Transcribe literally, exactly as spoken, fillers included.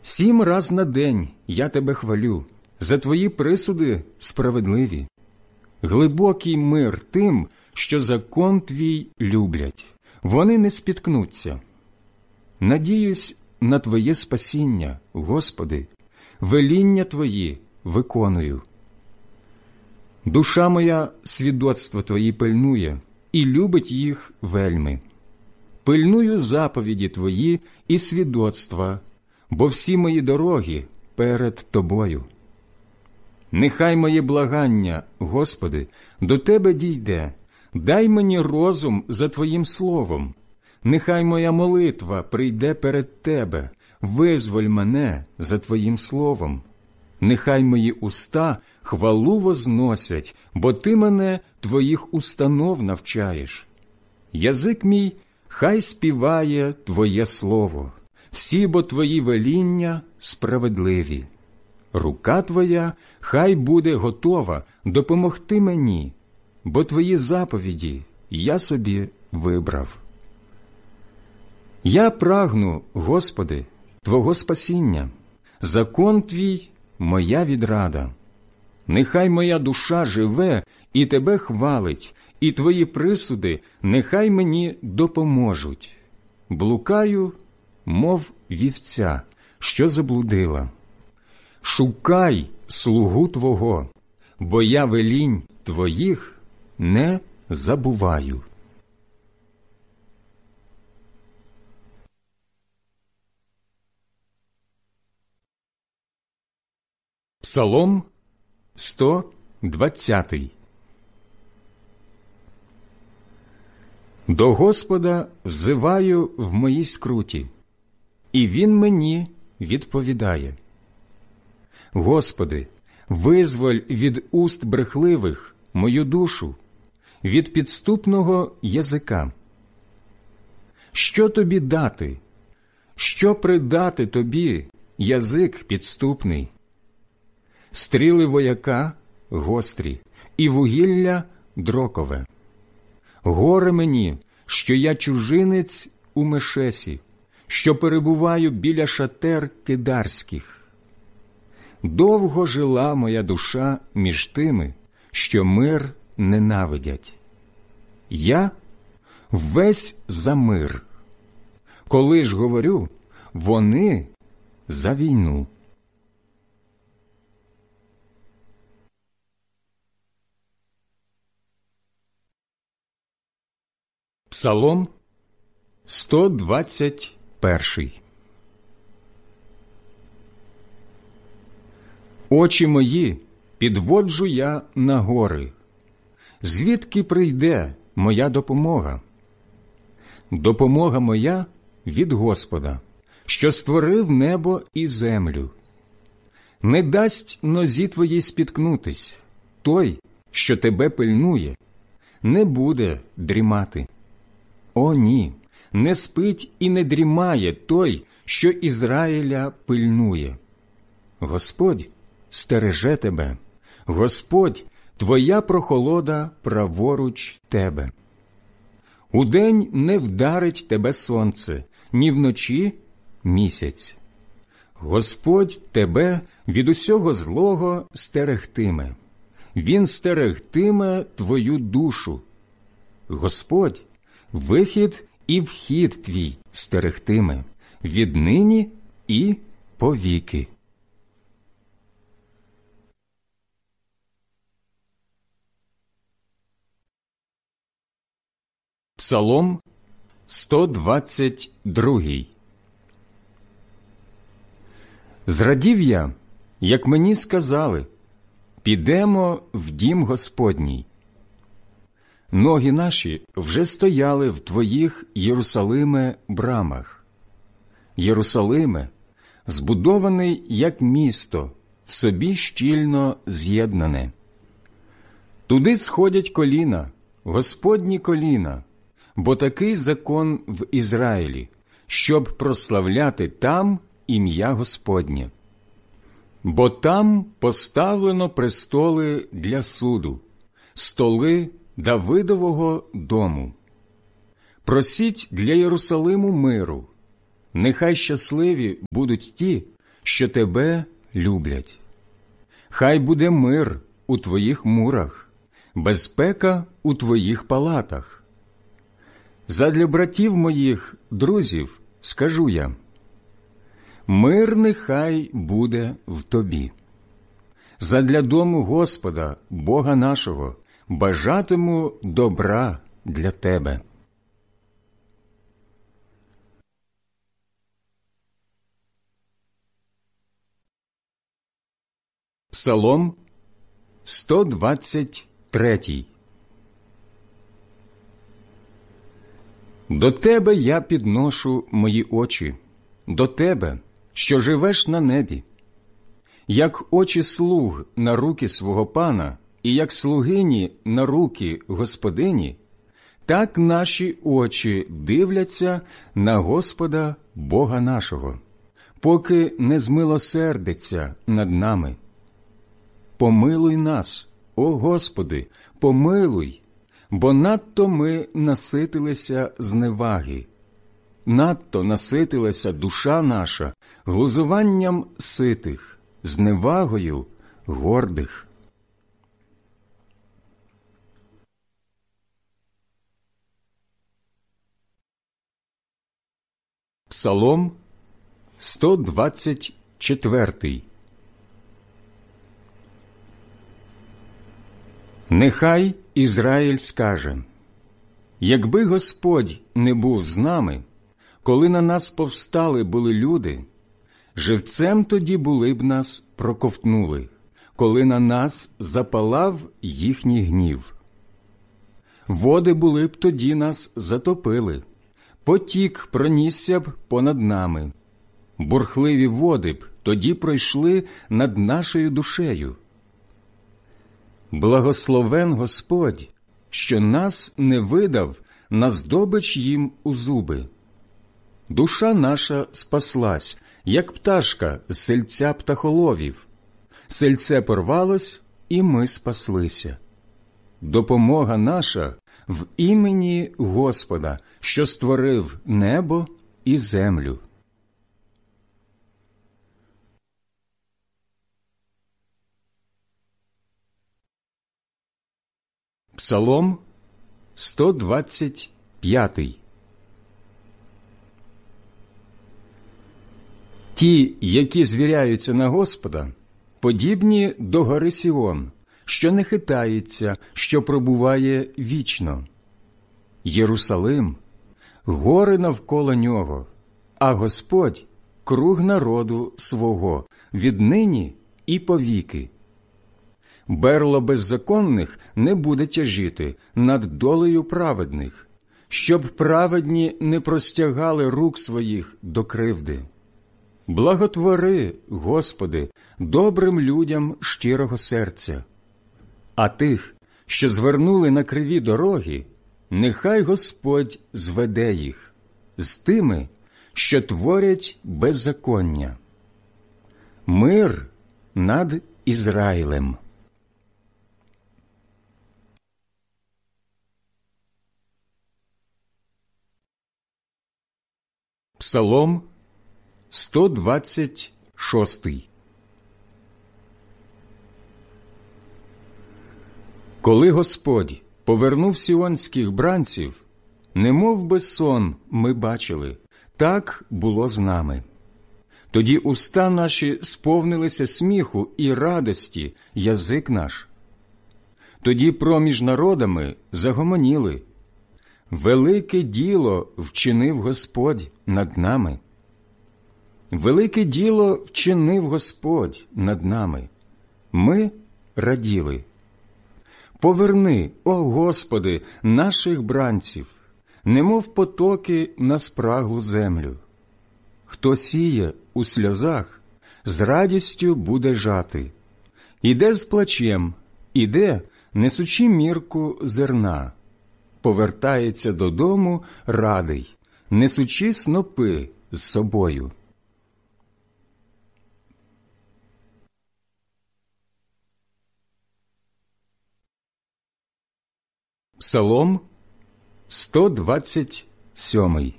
Сім раз на день я тебе хвалю, за твої присуди справедливі. Глибокий мир тим, що закон твій люблять, вони не спіткнуться. Надіюсь на твоє спасіння, Господи, веління твої виконую. Душа моя свідоцтво твої пильнує і любить їх вельми. Пильную заповіді твої і свідоцтва, бо всі мої дороги перед тобою. Нехай моє благання, Господи, до тебе дійде, дай мені розум за твоїм словом. Нехай моя молитва прийде перед тебе, визволь мене за твоїм словом. Нехай мої уста хвалу возносять, бо ти мене твоїх установ навчаєш. Язик мій хай співає твоє слово, всі бо твої веління справедливі. Рука твоя хай буде готова допомогти мені, бо твої заповіді я собі вибрав. Я прагну, Господи, Твого спасіння, закон Твій – моя відрада. Нехай моя душа живе і Тебе хвалить, і Твої присуди нехай мені допоможуть. Блукаю, мов вівця, що заблудила. Шукай слугу Твого, бо я велінь Твоїх не забуваю. Псалом сто двадцятий. До Господа взиваю в моїй скруті, і Він мені відповідає. Господи, визволь від уст брехливих мою душу, від підступного язика. Що тобі дати? Що придати тобі, язик підступний? Стріли вояка гострі, і вугілля дрокове. Горе мені, що я чужинець у Мешесі, що перебуваю біля шатер кидарських. Довго жила моя душа між тими, що мир ненавидять. Я весь за мир. Коли ж говорю, вони за війну. Псалом сто двадцять перший. Очі мої підводжу я на гори. Звідки прийде моя допомога? Допомога моя від Господа, що створив небо і землю. Не дасть нозі твоїй спіткнутись, той, що тебе пильнує, не буде дрімати. О, ні, не спить і не дрімає той, що Ізраїля пильнує. Господь стереже тебе, Господь – твоя прохолода праворуч тебе. Удень не вдарить тебе сонце, ні вночі місяць. Господь тебе від усього злого стерегтиме. Він стерегтиме твою душу. Господь вихід і вхід твій стерегтиме віднині і повіки. Псалом сто двадцять другий. Зрадів я, як мені сказали, підемо в дім Господній. Ноги наші вже стояли в твоїх, Єрусалиме, брамах. Єрусалиме, збудований як місто, в собі щільно з'єднане. Туди сходять коліна, Господні коліна, бо такий закон в Ізраїлі, щоб прославляти там ім'я Господнє. Бо там поставлено престоли для суду, столи Давидового дому. Просіть для Єрусалиму миру. Нехай щасливі будуть ті, що тебе люблять. Хай буде мир у твоїх мурах, безпека у твоїх палатах. Задля братів моїх, друзів, скажу я, мир нехай буде в тобі. Задля дому Господа, Бога нашого, бажатиму добра для тебе. Псалом сто двадцять три. До тебе я підношу мої очі, до тебе, що живеш на небі. Як очі слуг на руки свого пана, і як слугині на руки господині, так наші очі дивляться на Господа Бога нашого, поки не змилосердиться над нами. Помилуй нас, о Господи, помилуй, бо надто ми наситилися зневаги, надто наситилася душа наша глузуванням ситих, зневагою гордих. Псалом сто двадцять четвертий. Нехай Ізраїль скаже: якби Господь не був з нами, коли на нас повстали були люди, живцем тоді були б нас проковтнули, коли на нас запалав їхній гнів. Води були б тоді нас затопили, потік пронісся б понад нами, бурхливі води б тоді пройшли над нашою душею. Благословен Господь, що нас не видав на здобич їм у зуби. Душа наша спаслась, як пташка з сельця птахоловів. Сельце порвалось, і ми спаслися. Допомога наша в імені Господа, що створив небо і землю. Псалом сто двадцять п'ятий. Ті, які звіряються на Господа, подібні до гори Сіон, що не хитається, що пробуває вічно. Єрусалим – гори навколо нього, а Господь – круг народу свого, віднині і повіки. Берло беззаконних не буде тяжіти над долею праведних, щоб праведні не простягали рук своїх до кривди. Благотвори, Господи, добрим людям щирого серця. А тих, що звернули на криві дороги, нехай Господь зведе їх з тими, що творять беззаконня. Мир над Ізраїлем. Псалом сто двадцять шостий. Коли Господь повернув сіонських бранців, немов би сон ми бачили, так було з нами. Тоді уста наші сповнилися сміху і радості, язик наш. Тоді проміж народами загомоніли: велике діло вчинив Господь над нами. Велике діло вчинив Господь над нами. Ми раділи. Поверни, о Господи, наших бранців, немов потоки на спраглу землю. Хто сіє у сльозах, з радістю буде жати. Іде з плачем, іде, несучи мірку зерна. Повертається додому радий, несучи снопи з собою. Псалом сто двадцять сьомий.